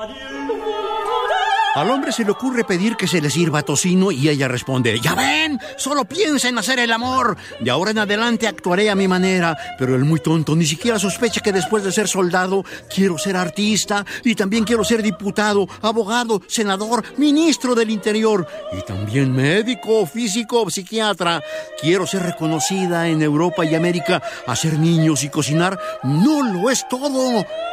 Al hombre se le ocurre pedir que se le sirva tocino y ella responde: «Ya ven, solo piensa en hacer el amor. De ahora en adelante actuaré a mi manera». Pero el muy tonto ni siquiera sospecha que después de ser soldado quiero ser artista y también quiero ser diputado, abogado, senador, ministro del Interior y también médico, físico, psiquiatra. Quiero ser reconocida en Europa y América. Hacer niños y cocinar no lo es todo.